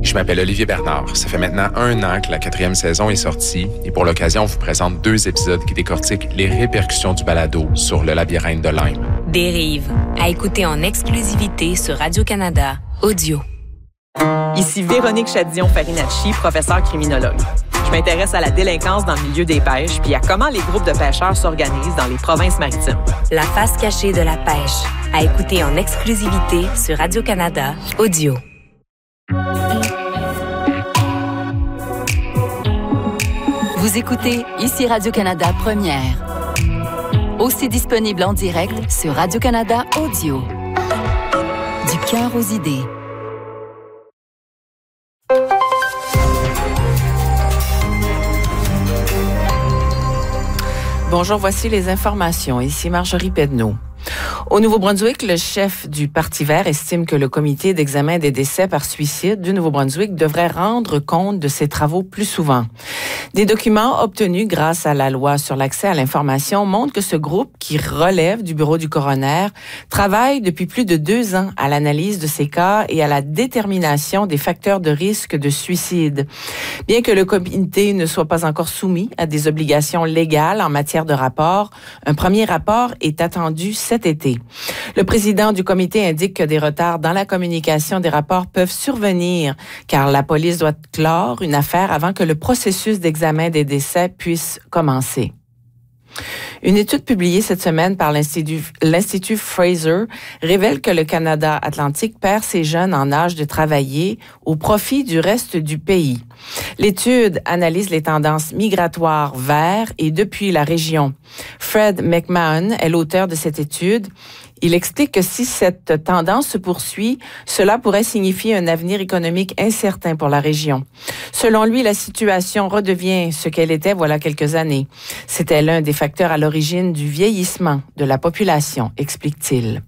Je m'appelle Olivier Bernard. Ça fait maintenant 1 an que la 4e saison est sortie et pour l'occasion, on vous présente 2 épisodes qui décortiquent les répercussions du balado sur le labyrinthe de Lyme. Dérive, à écouter en exclusivité sur Radio-Canada Audio. Ici Véronique Chadillon-Farinacci, professeure criminologue. Je m'intéresse à la délinquance dans le milieu des pêches puis à comment les groupes de pêcheurs s'organisent dans les provinces maritimes. La face cachée de la pêche, à écouter en exclusivité sur Radio-Canada Audio. Vous écoutez ici Radio-Canada Première. Aussi disponible en direct sur Radio-Canada Audio. Du cœur aux idées. Bonjour, voici les informations. Ici Marjorie Pedneau. Au Nouveau-Brunswick, le chef du Parti vert estime que le comité d'examen des décès par suicide du Nouveau-Brunswick devrait rendre compte de ses travaux plus souvent. Des documents obtenus grâce à la loi sur l'accès à l'information montrent que ce groupe, qui relève du bureau du coroner, travaille depuis plus de 2 ans à l'analyse de ces cas et à la détermination des facteurs de risque de suicide. Bien que le comité ne soit pas encore soumis à des obligations légales en matière de rapport, un premier rapport est attendu cet été. Le président du comité indique que des retards dans la communication des rapports peuvent survenir car la police doit clore une affaire avant que le processus d'examen des décès puisse commencer. Une étude publiée cette semaine par l'Institut Fraser révèle que le Canada Atlantique perd ses jeunes en âge de travailler au profit du reste du pays. L'étude analyse les tendances migratoires vers et depuis la région. Fred McMahon est l'auteur de cette étude. Il explique que si cette tendance se poursuit, cela pourrait signifier un avenir économique incertain pour la région. Selon lui, la situation redevient ce qu'elle était voilà quelques années. C'était l'un des facteurs à l'origine du vieillissement de la population, explique-t-il.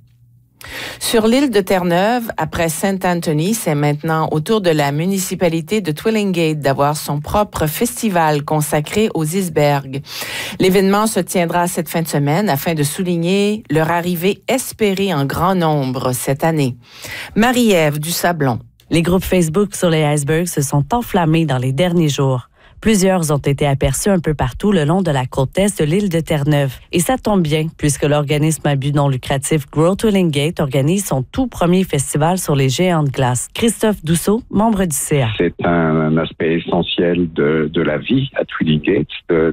Sur l'île de Terre-Neuve, après Saint-Anthony, c'est maintenant au tour de la municipalité de Twillingate d'avoir son propre festival consacré aux icebergs. L'événement se tiendra cette fin de semaine afin de souligner leur arrivée espérée en grand nombre cette année. Marie-Ève du Sablon. Les groupes Facebook sur les icebergs se sont enflammés dans les derniers jours. Plusieurs ont été aperçus un peu partout le long de la côte est de l'île de Terre-Neuve. Et ça tombe bien, puisque l'organisme à but non lucratif Grow Twillingate organise son tout premier festival sur les géants de glace. Christophe Dousseau, membre du CA. C'est un aspect essentiel de la vie à Twillingate,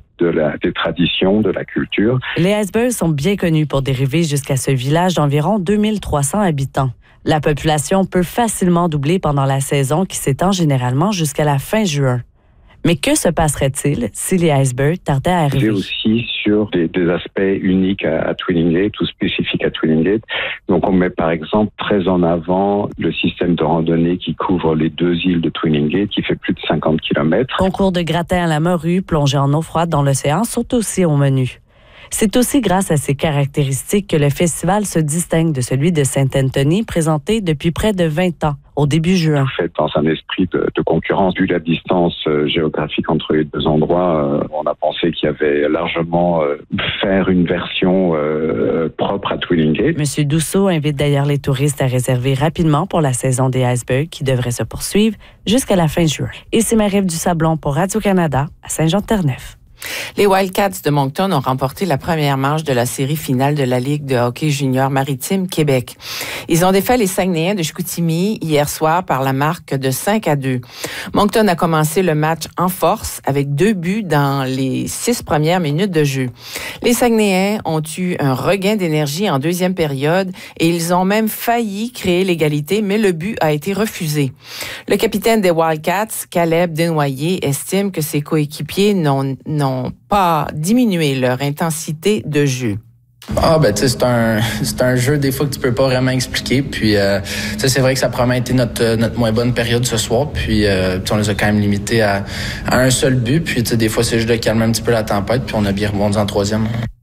des traditions, de la culture. Les icebergs sont bien connus pour dériver jusqu'à ce village d'environ 2300 habitants. La population peut facilement doubler pendant la saison qui s'étend généralement jusqu'à la fin juin. Mais que se passerait-il si les icebergs tardaient à arriver? C'est aussi sur des aspects uniques à Twillingate ou spécifiques à Twillingate. Donc, on met par exemple très en avant le système de randonnée qui couvre les 2 îles de Twillingate, qui fait plus de 50 km. Concours de gratin à la morue, plongée en eau froide dans l'océan sont aussi au menu. C'est aussi grâce à ces caractéristiques que le festival se distingue de celui de Saint-Anthony, présenté depuis près de 20 ans, au début juin. Fait dans un esprit de concurrence, vu la distance géographique entre les 2 endroits, on a pensé qu'il y avait largement faire une version propre à Twillingate. M. Dousseau invite d'ailleurs les touristes à réserver rapidement pour la saison des icebergs qui devrait se poursuivre jusqu'à la fin juin. Et c'est Marie-Ève du Sablon pour Radio-Canada à Saint-Jean-de-Terre-Neuve. Les Wildcats de Moncton ont remporté la première manche de la série finale de la Ligue de hockey junior maritime Québec. Ils ont défait les Saguenayens de Chicoutimi hier soir par la marque de 5-2. Moncton a commencé le match en force avec 2 buts dans les 6 premières minutes de jeu. Les Saguenayens ont eu un regain d'énergie en deuxième période et ils ont même failli créer l'égalité, mais le but a été refusé. Le capitaine des Wildcats, Caleb Desnoyers, estime que ses coéquipiers n'ont pas diminué leur intensité de jeu. Tu sais, c'est un jeu des fois que tu peux pas vraiment expliquer. Puis, tu sais, c'est vrai que ça a probablement été notre moins bonne période ce soir. Puis, on les a quand même limités à un seul but. Puis, tu sais, des fois, c'est juste de calmer un petit peu la tempête. Puis, on a bien rebondi en 3e.